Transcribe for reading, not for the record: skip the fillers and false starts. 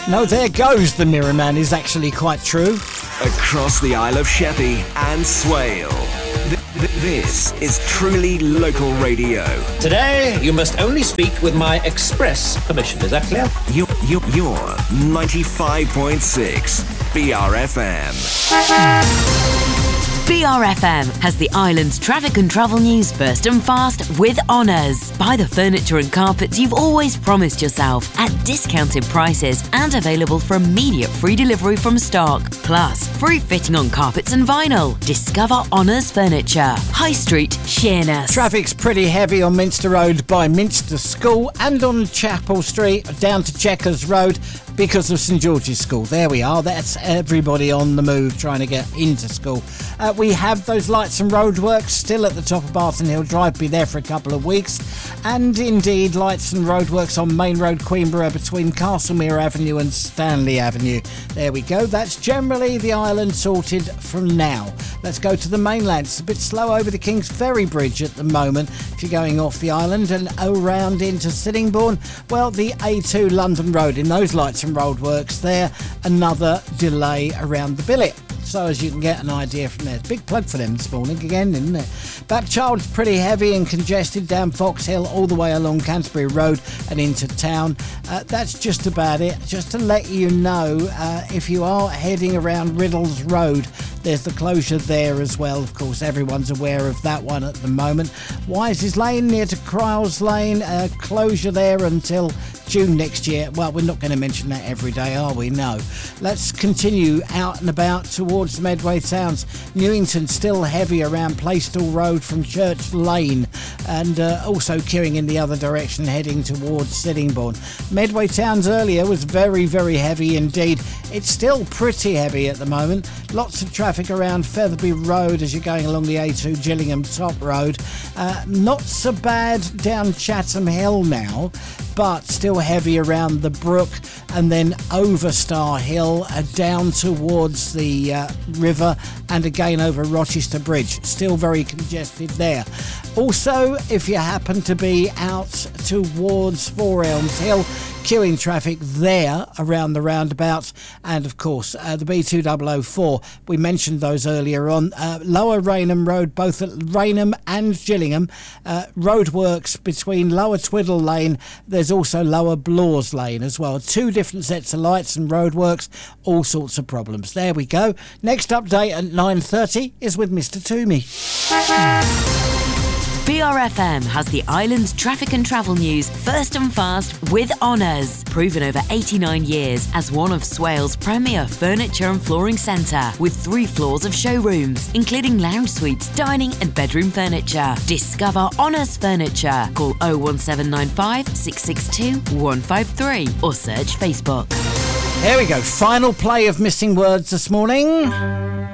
No, there goes the Mirror Man is actually quite true. Across the Isle of Sheppey and Swale. This is truly local radio. Today, you must only speak with my express permission. Is that clear? You're 95.6 BRFM. BRFM has the island's traffic and travel news first and fast with Honours. Buy the furniture and carpets you've always promised yourself at discounted prices and available for immediate free delivery from stock. Plus, free fitting on carpets and vinyl. Discover Honours Furniture. High Street, Sheerness. Traffic's pretty heavy on Minster Road by Minster School and on Chapel Street down to Chequers Road because of St George's School. There we are. That's everybody on the move trying to get into school. We have those lights and roadworks still at the top of Barton Hill Drive. Be there for a couple of weeks. And indeed, lights and roadworks on Main Road, Queenborough between Castlemere Avenue and Stanley Avenue. There we go. That's generally the island sorted from now. Let's go to the mainland. It's a bit slow over the King's Ferry Bridge at the moment. If you're going off the island and around into Sittingbourne, well, the A2 London Road in those lights and roadworks there, another delay around the billet. So as you can get an idea from there. Big plug for them this morning again, isn't it? Bapchild's pretty heavy and congested down Fox Hill all the way along Canterbury Road and into town. That's just about it. Just to let you know, if you are heading around Riddles Road, there's the closure there as well. Of course, everyone's aware of that one at the moment. Wises Lane near to Cryles Lane, closure there until June next year. Well, we're not going to mention that every day, are we? No. Let's continue out and about towards the Medway Towns. Newington still heavy around Playstall Road from Church Lane, and also queuing in the other direction heading towards Sittingbourne. Medway Towns earlier was very, very heavy indeed. It's still pretty heavy at the moment. Lots of traffic around Featherby Road as you're going along the A2 Gillingham Top Road. Not so bad down Chatham Hill now, but still heavy around the Brook and then over Star Hill, down towards the river and again over Rochester Bridge. Still very congested there. Also, if you happen to be out towards Four Elms Hill, queuing traffic there around the roundabouts, and of course the B2004, we mentioned those earlier on. Lower Rainham Road, both at Rainham and Gillingham, roadworks between Lower Twiddle Lane. There's also Lower Blawes Lane as well. Two different sets of lights and roadworks, all sorts of problems. There we go. Next update at 9:30 is with Mr. Toomey. BRFM has the island's traffic and travel news first and fast with Honours. Proven over 89 years as one of Swale's premier furniture and flooring centre, with 3 floors of showrooms, including lounge suites, dining and bedroom furniture. Discover Honours Furniture. Call 01795 662 153 or search Facebook. There we go. Final play of Missing Words this morning.